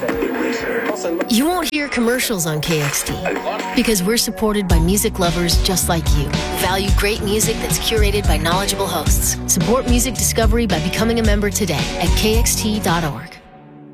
You won't hear commercials on KXT because we're supported by music lovers just like you. Value great music that's curated by knowledgeable hosts. Support music discovery by becoming a member today at kxt.org.